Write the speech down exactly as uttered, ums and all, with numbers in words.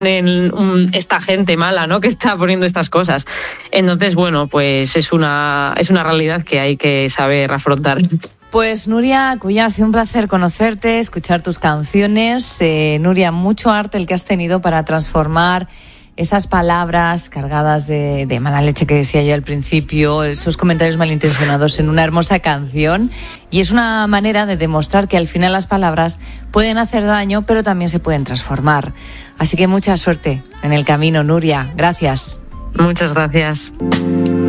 en un, esta gente mala, ¿no?, que está poniendo estas cosas. Entonces, bueno, pues es una, es una realidad que hay que saber afrontar. Pues Nuria Cuyá, ha sido un placer conocerte, escuchar tus canciones. Eh, Nuria, mucho arte el que has tenido para transformar esas palabras cargadas de, de mala leche que decía yo al principio, esos comentarios malintencionados en una hermosa canción. Y es una manera de demostrar que al final las palabras pueden hacer daño, pero también se pueden transformar. Así que mucha suerte en el camino, Nuria. Gracias. Muchas gracias.